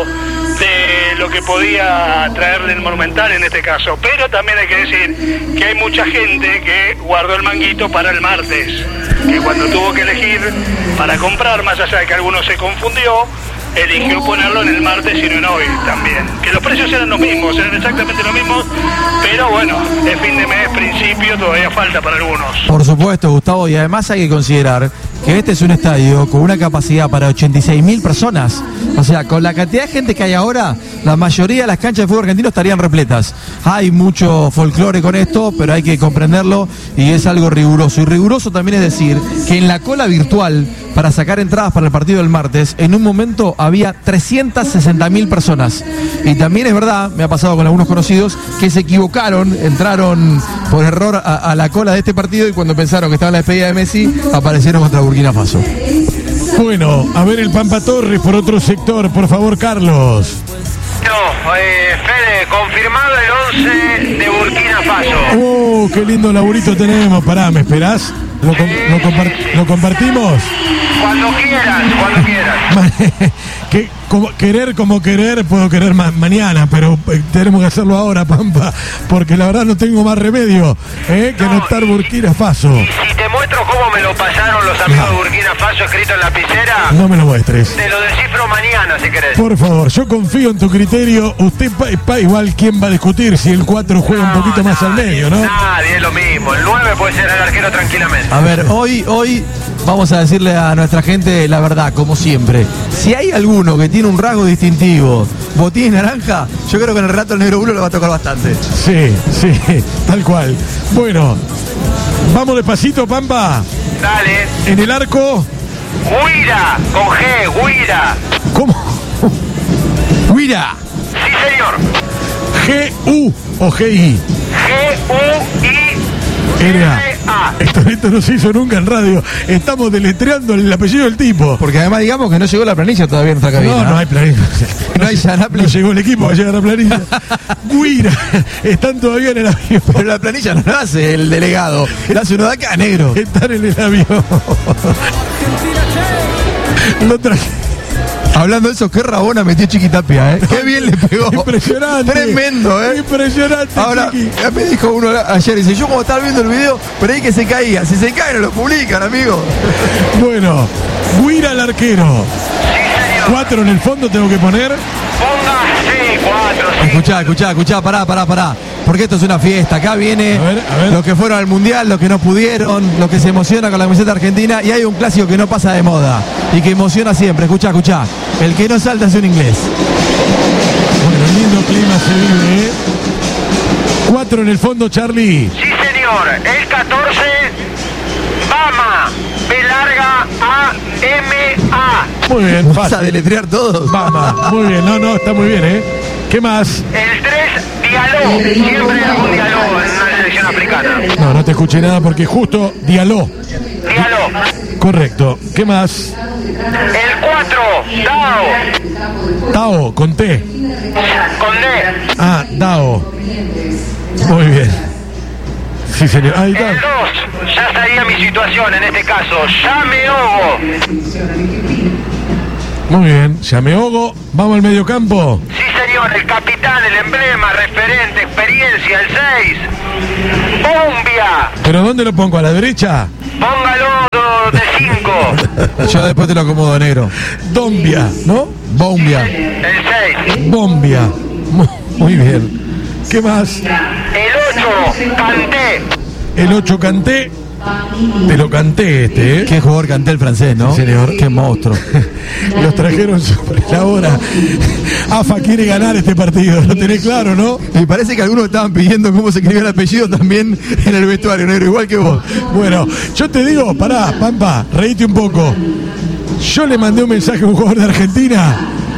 de lo que podía traerle el Monumental en este caso. Pero también hay que decir que hay mucha gente que guardó el manguito para el martes, que cuando tuvo que elegir para comprar, más allá de que alguno se confundió, eligió ponerlo en el martes y no en hoy también. Que los precios eran los mismos, eran exactamente los mismos, pero bueno, es fin de mes, principio, todavía falta para algunos. Por supuesto, Gustavo, y además hay que considerar que este es un estadio con una capacidad para ochenta y seis mil personas. O sea, con la cantidad de gente que hay ahora, la mayoría de las canchas de fútbol argentino estarían repletas. Hay mucho folclore con esto, pero hay que comprenderlo y es algo riguroso. Y riguroso también es decir que en la cola virtual para sacar entradas para el partido del martes, en un momento había trescientas sesenta mil personas. Y también es verdad, me ha pasado con algunos conocidos, que se equivocaron, entraron por error a, a la cola de este partido y cuando pensaron que estaba en la despedida de Messi, aparecieron contra Burkina Faso. Bueno, a ver el Pampa Torres por otro sector, por favor, Carlos. No, eh, Fede, confirmado el once de Burkina Faso. Oh, qué lindo laburito tenemos. Pará, ¿me esperás? ¿Lo, com- lo compar- ¿lo compartimos? Cuando quieras, cuando quieras. Que, como, querer como querer, puedo querer ma- mañana, pero eh, tenemos que hacerlo ahora, Pampa, porque la verdad no tengo más remedio ¿eh? que anotar Burkina Faso. Si te muestro cómo me lo pasaron los amigos de Burkina Faso escrito en lapicera, No me lo muestres. te lo descifro mañana si querés. Por favor, yo confío en tu criterio. Usted, pa, pa- igual, ¿quién va a discutir si el cuatro juega un poquito más al medio, no? Nadie, es lo mismo. El nueve puede ser el arquero tranquilamente. A ver, hoy, hoy vamos a decirle a nuestra gente la verdad, como siempre. Si hay alguno que tiene un rasgo distintivo, botín naranja, yo creo que en el relato del Negro Bulo lo va a tocar bastante. Sí, sí, tal cual. Bueno, vamos despacito, Pampa. Dale. En el arco. Guira, con G, Guira. ¿Cómo? Guira. Sí, señor. G U o G I. G U I Era. A. Esto, esto no se hizo nunca en radio. Estamos deletreando el apellido del tipo. Porque además digamos que no llegó la planilla todavía en nuestra cabina. No, no hay planilla. No hay ya No llegó el equipo a llegar a la planilla. Guira, están todavía en el avión. Pero la planilla no la hace el delegado, la hace uno de acá, negro. Están en el avión. Lo traje. Hablando de eso, qué rabona metió Chiquitapia, ¿eh? Qué bien le pegó. Impresionante. Tremendo, ¿eh? Impresionante. Ahora, Chiqui. me dijo uno ayer, dice, yo como estaba viendo el video, pero ahí que se caía. Si se cae no lo publican, amigo. Bueno, Guira al arquero. Cuatro en el fondo tengo que poner. Ponga, sí, cuatro, sí. Escuchá, escuchá, escuchá, pará, pará, pará. Porque esto es una fiesta. Acá viene A ver, a ver. los que fueron al Mundial, los que no pudieron, los que se emocionan con la camiseta argentina. Y hay un clásico que no pasa de moda y que emociona siempre. Escuchá, escuchá. El que no salta es un inglés. Bueno, lindo clima se vive, ¿eh? Cuatro en el fondo, Charlie. Sí, señor. El catorce, Bama. B larga A M A. Muy bien, ¿Vas a deletrear todos? Vamos, muy bien, no, no, está muy bien, ¿eh? ¿Qué más? El tres, Diallo. Siempre hay algún Diallo en una selección africana. No, no te escuché nada porque justo Dialó. Diallo. Correcto. ¿Qué más? El cuatro, Dao. Tao, con T. Con D. Ah, Dao. Muy bien. Sí, señor. Ahí está. El dos, ya sabía mi situación en este caso. Yameogo. Muy bien. Yameogo. Vamos al medio campo. Sí, señor. El capitán, el emblema, referente, experiencia, el seis. Bombia. ¿Pero dónde lo pongo? ¿A la derecha? Póngalo de cinco. Yo después te lo acomodo, negro. Dombia, ¿no? Bombia. El seis. Bombia. Muy bien. ¿Qué más? El ocho, Kanté. El ocho Kanté. Te lo canté este, ¿eh? Qué jugador Kanté el francés, ¿no? Sí, señor. Qué monstruo. Los trajeron sobre la hora. AFA quiere ganar este partido, lo tenés claro, ¿no? Me parece que algunos estaban pidiendo cómo se escribía el apellido también en el vestuario, negro, igual que vos. Bueno, yo te digo, pará, Pampa, reíte un poco. Yo le mandé un mensaje a un jugador de Argentina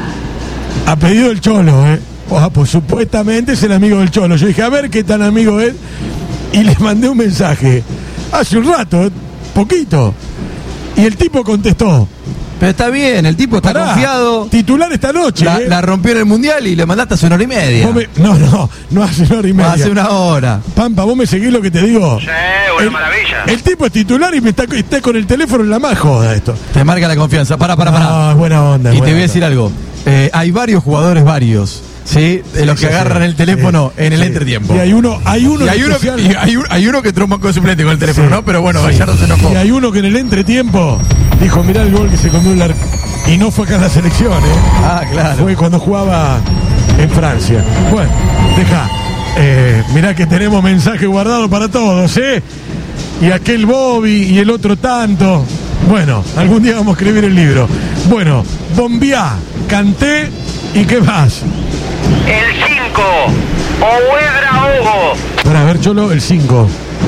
a pedido del Cholo, ¿eh? Ah, pues supuestamente es el amigo del Cholo. Yo dije, a ver qué tan amigo es. Y le mandé un mensaje hace un rato, ¿eh? Poquito. Y el tipo contestó. Pero está bien, el tipo está Pará, confiado. Titular esta noche. La, ¿eh? la rompió en el Mundial y le mandaste hace una hora y media. Vos me- No, no, no hace una hora y media. Hace una hora. Pampa, vos me seguís lo que te digo. Sí, una El- maravilla. El tipo es titular y me está, está con el teléfono en la más joda esto. Te marca la confianza. Pará, pará, pará. No, es buena onda. es Y te buena voy a onda. decir algo. Eh, hay varios jugadores, varios, ¿sí? De los Sí, que sí, agarran sí. el teléfono Sí, en el sí. entretiempo. Y hay uno, hay uno, Y hay en uno, que, especial- y hay, un- hay uno que troma con suplente con el teléfono, Sí. ¿no? Pero bueno, Sí. Gallardo se enojó. Y hay uno que en el entretiempo dijo, mirá el gol que se comió el arco. Y no fue acá en la selección, ¿eh? Ah, claro. Fue cuando jugaba en Francia. Bueno, deja. Eh, mirá que tenemos mensaje guardado para todos, ¿eh? Y aquel Bobby y el otro tanto. Bueno, algún día vamos a escribir el libro. Bueno, Bombiá, Kanté y qué más. El cinco, Ouedra Hugo. Para ver, Cholo, el cinco.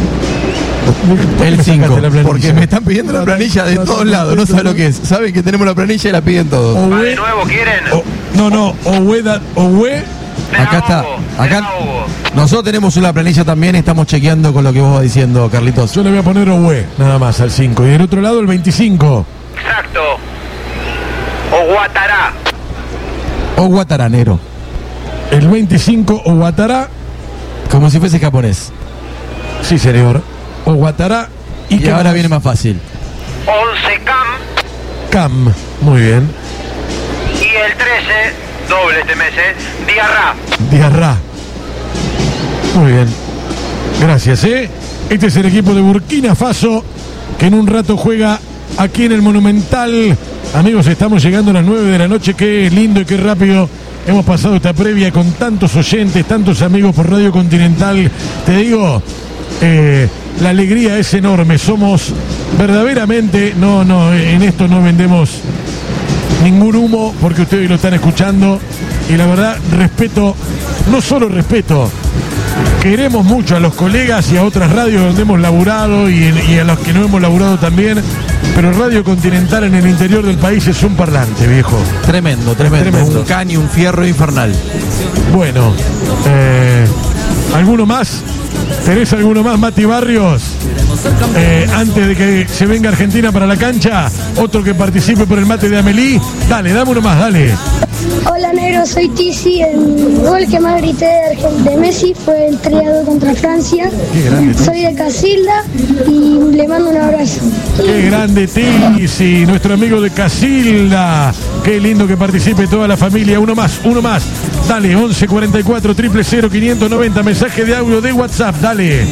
El cinco, la planilla? porque me están pidiendo la planilla de No, no, todos no, lados, no, no saben no. lo que es. Saben que tenemos la planilla y la piden todos. ¿Va Owe- de nuevo quieren? o- no, no, Oueda, Owe. Acá está. Acá nosotros tenemos una planilla también, estamos chequeando con lo que vos vas diciendo, Carlitos. Yo le voy a poner Owe, nada más, al cinco. Y del otro lado el veinticinco. Exacto. Oguatará. O Guataranero, El veinticinco, Oguatará. como si fuese japonés. Sí, señor. Oguatará. Y, qué ahora más? viene más fácil. Once Cam. Cam. Muy bien. Y el trece, doble este mes, ¿eh? Diarra. Diarra. Muy bien. Gracias, ¿eh? Este es el equipo de Burkina Faso que en un rato juega aquí en el Monumental. Amigos, estamos llegando a las nueve de la noche. Qué lindo y qué rápido hemos pasado esta previa con tantos oyentes, tantos amigos por Radio Continental. Te digo, eh, la alegría es enorme. Somos verdaderamente, no, no, en esto no vendemos ningún humo porque ustedes lo están escuchando. Y la verdad, respeto, no solo respeto, queremos mucho a los colegas y a otras radios donde hemos laburado y, en- y a los que no hemos laburado también, pero Radio Continental en el interior del país es un parlante, viejo. Tremendo, tremendo. Tremendo. Un caño, un fierro infernal. Bueno, eh, ¿alguno más? ¿Tenés alguno más, Mati Barrios? eh, antes de que se venga Argentina para la cancha, otro que participe por el mate de Amelie. Dale, dame uno más, dale. Hola negro, soy Tizi. El gol que más grité de, Argent- de Messi fue el tres a dos contra Francia. Soy de Casilda y le mando un abrazo. Qué grande Tizi, nuestro amigo de Casilda. Qué lindo que participe toda la familia. Uno más, uno más. Dale, once cuarenta y cuatro, cero cero cero, quinientos noventa. Mensaje de audio de WhatsApp, dale.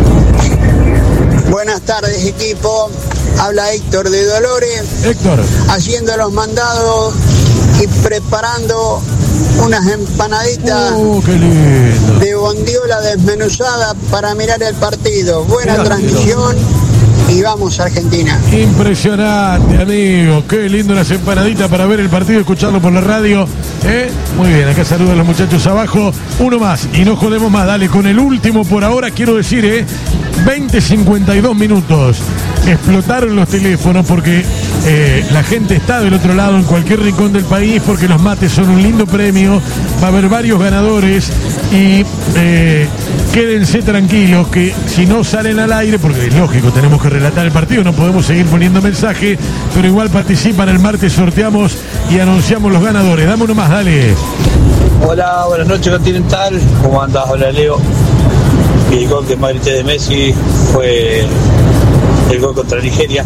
Buenas tardes, equipo. Habla Héctor de Dolores. Héctor. Haciendo los mandados y preparando unas empanaditas oh, qué lindo. de bondiola desmenuzada para mirar el partido. Buena Mirá, transmisión y vamos Argentina. Impresionante, amigo. Qué lindo las empanaditas para ver el partido y escucharlo por la radio. ¿Eh? Muy bien, acá saludan los muchachos abajo. Uno más y no jodemos más. Dale, con el último por ahora quiero decir, ¿eh? veinte cincuenta y dos minutos. Explotaron los teléfonos porque eh, la gente está del otro lado en cualquier rincón del país porque los mates son un lindo premio. Va a haber varios ganadores y eh, quédense tranquilos que si no salen al aire, porque es lógico, tenemos que relatar el partido, no podemos seguir poniendo mensaje, pero igual participan. El martes sorteamos y anunciamos los ganadores. Dame uno más, dale. Hola, buenas noches Continental. ¿Cómo andás? Hola Leo. Y el gol que más grité de Messi fue el gol contra Nigeria.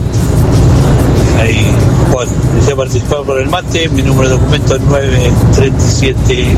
Ahí, bueno, deseo participar por el mate. Mi número de documento es nueve treinta y siete.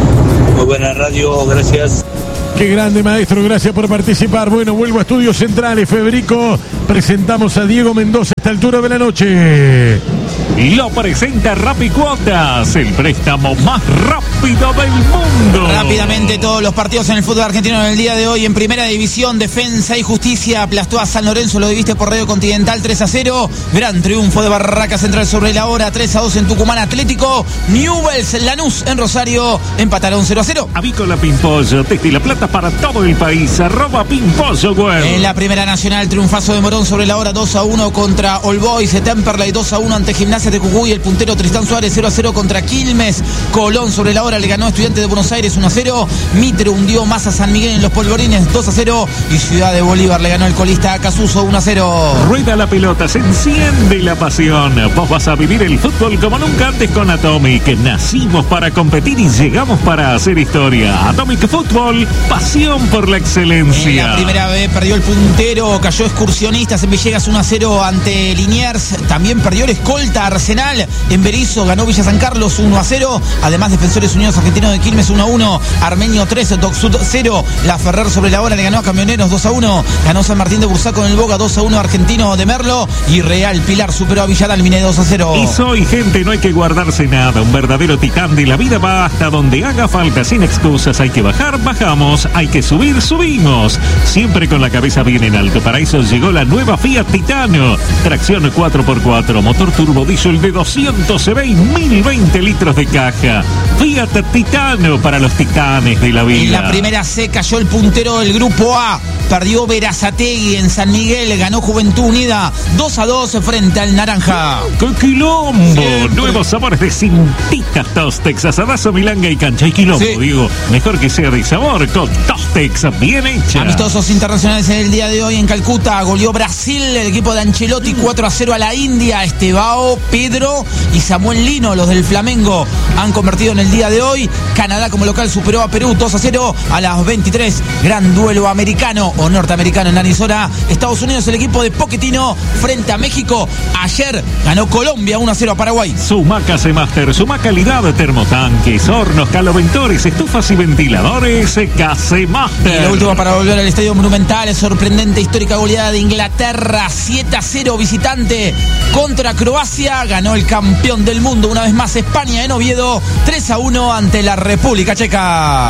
Muy buena radio, gracias. Qué grande, maestro, gracias por participar. Bueno, vuelvo a Estudios Centrales, Federico. Presentamos a Diego Mendoza a esta altura de la noche. Lo presenta Rapicuotas, el préstamo más rápido del mundo. Rápidamente todos los partidos en el fútbol argentino en el día de hoy. En Primera División, Defensa y Justicia aplastó a San Lorenzo, lo viviste por Radio Continental, tres a cero. Gran triunfo de Barraca Central sobre la hora, tres a dos en Tucumán Atlético. Newell's Lanús en Rosario empataron cero a cero. Avícola Pimpollo, desde La Plata para todo el país, arroba Pimpollo web. En la Primera Nacional, triunfazo de Morón sobre la hora, dos a uno contra All Boys. Temperley dos a uno ante Gimnasia de Jujuy. El puntero Tristán Suárez cero a cero contra Quilmes. Colón sobre la hora le ganó a Estudiantes de Buenos Aires uno a cero. Mitre hundió más a San Miguel en los Polvorines dos a cero. Y Ciudad de Bolívar le ganó el colista a Casuso uno a cero. Rueda la pelota, se enciende la pasión. Vos vas a vivir el fútbol como nunca antes con Atomic. Nacimos para competir y llegamos para hacer historia. Atomic Fútbol, pasión por la excelencia. En la primera vez perdió el puntero, cayó Excursionistas en Villegas uno a cero ante Liniers. También perdió el escolta Arsenal. En Berizo ganó Villa San Carlos uno a cero. Además, Defensores Unidos Argentinos de Quilmes uno a uno. Armenio tres, Docsud cero. La Ferrer sobre la hora le ganó a Camioneros dos a uno. Ganó San Martín de Bursaco en el Boca dos a uno. Argentino de Merlo. Y Real Pilar superó a Villadalmine dos a cero. Y soy gente, no hay que guardarse nada. Un verdadero titán de la vida va hasta donde haga falta. Sin excusas, hay que bajar, bajamos. Hay que subir, subimos. Siempre con la cabeza bien en alto. Para eso llegó la nueva Fiat Titano. Tracción cuatro por cuatro, motor turbo diesel de doscientos C V y mil veinte litros de caja. Fiat Titano para los titanes de la vida. En la primera C cayó el puntero del grupo A. Perdió Berazategui en San Miguel. Ganó Juventud Unida dos a dos frente al Naranja. ¡Qué quilombo! Siempre. Nuevos sabores de Cintitas Tostex, asadazo, milanga y cancha. Y quilombo, sí. Digo, mejor que sea de sabor con Tostex bien hecha. Amistosos internacionales en el día de hoy en Calcuta. Goleó Brasil, el equipo de Ancelotti cuatro a cero a la India. Estebao, Pedro y Samuel Lino, los del Flamengo, han convertido en el día de hoy. Canadá como local superó a Perú dos a cero a las veintitrés. Gran duelo americano o norteamericano en Arizona. Estados Unidos, el equipo de Pochettino frente a México. Ayer ganó Colombia uno a cero a Paraguay. Sumaca Master, suma calidad, termotanques, hornos, caloventores, estufas y ventiladores. Master. Y lo último para volver al Estadio Monumental, sorprendente histórica goleada de Inglaterra siete a cero visitante contra Croacia. Ganó el campeón del mundo una vez más España en Oviedo tres a uno ante la República Checa.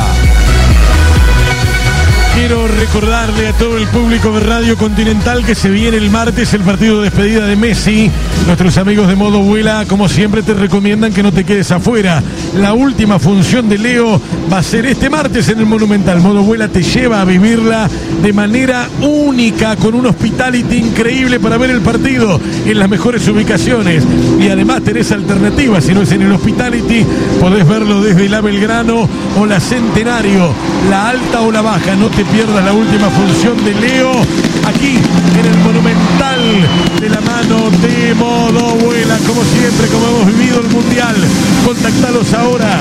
Quiero recordarle a todo el público de Radio Continental que se viene el martes el partido de despedida de Messi. Nuestros amigos de Modo Vuela, como siempre, te recomiendan que no te quedes afuera. La última función de Leo va a ser este martes en el Monumental. Modo Vuela te lleva a vivirla de manera única, con un hospitality increíble para ver el partido en las mejores ubicaciones. Y además tenés alternativas, si no es en el hospitality, podés verlo desde la Belgrano o la Centenario, la alta o la baja. No te pierdas la última función de Leo. aquí en el Monumental de la mano de Modo Vuela, como siempre, como hemos vivido el Mundial. Contactalos ahora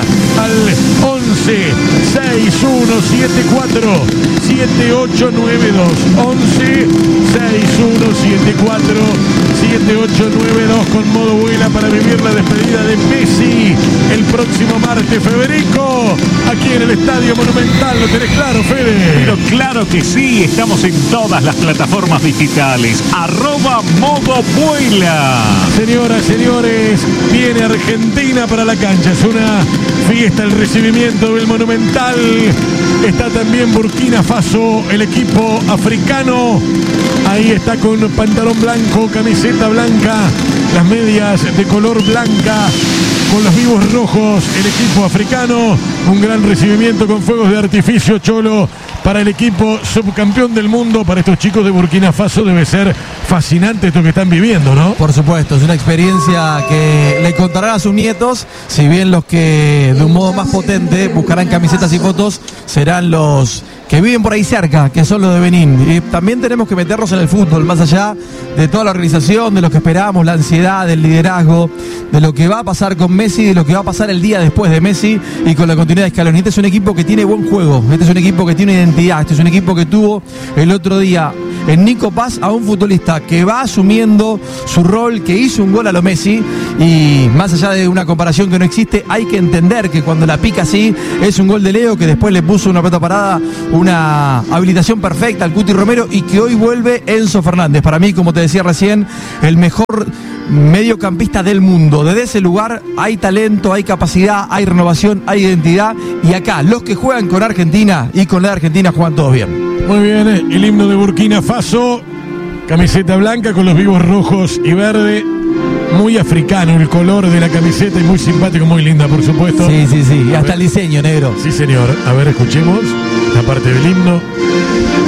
al once sesenta y uno setenta y cuatro setenta y ocho noventa y dos, once sesenta y uno setenta y cuatro setenta y ocho noventa y dos con Modo Vuela para vivir la despedida de Messi el próximo martes. Federico, aquí en el Estadio Monumental, ¿lo tenés claro, Fede? Pero claro que sí, estamos en todas las plataformas digitales, arroba Modo Vuela. Señoras, señores, viene Argentina para la cancha, es una fiesta el recibimiento del Monumental. Está también Burkina Faso, el equipo africano. Ahí está con pantalón blanco, camiseta blanca, las medias de color blanca, con los vivos rojos, el equipo africano. Un gran recibimiento con fuegos de artificio, Cholo, para el equipo subcampeón del mundo. Para estos chicos de Burkina Faso debe ser fascinante esto que están viviendo, ¿no? Por supuesto, es una experiencia que le contarán a sus nietos, si bien los que de un modo más potente buscarán camisetas y fotos serán los que viven por ahí cerca, que son los de Benín. Y también tenemos que meternos en el fútbol, más allá de toda la organización, de lo que esperamos, la ansiedad, del liderazgo, de lo que va a pasar con Messi, de lo que va a pasar el día después de Messi y con la continuidad de Scaloni. Este es un equipo que tiene buen juego, este es un equipo que tiene identidad, este es un equipo que tuvo el otro día en Nico Paz a un futbolista que va asumiendo su rol, que hizo un gol a lo Messi, y más allá de una comparación que no existe, hay que entender que cuando la pica así es un gol de Leo, que después le puso una pelota parada, una habilitación perfecta al Cuti Romero, y que hoy vuelve Enzo Fernández. Para mí, como te decía recién, el mejor mediocampista del mundo. Desde ese lugar hay talento, hay capacidad, hay renovación, hay identidad, y acá los que juegan con Argentina y con la de Argentina juegan todos bien. Muy bien, el himno de Burkina Faso, camiseta blanca con los vivos rojos y verde, muy africano el color de la camiseta y muy simpático, muy linda, por supuesto. Sí, sí, sí, y hasta el diseño, negro. Sí, señor. A ver, escuchemos la parte del himno.